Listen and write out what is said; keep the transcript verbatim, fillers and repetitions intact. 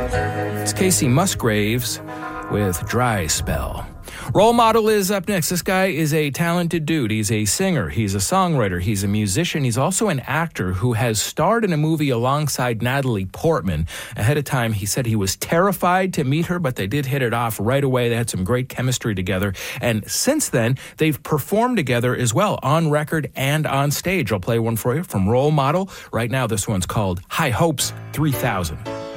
It's Casey Musgraves with Dry Spell. Role Model is up next. This guy is a talented dude. He's a singer. He's a songwriter. He's a musician. He's also an actor who has starred in a movie alongside Natalie Portman. Ahead of time, he said he was terrified to meet her, but they did hit it off right away. They had some great chemistry together. And since then, they've performed together as well, on record and on stage. I'll play one for you from Role Model. Right now, this one's called High Hopes three thousand.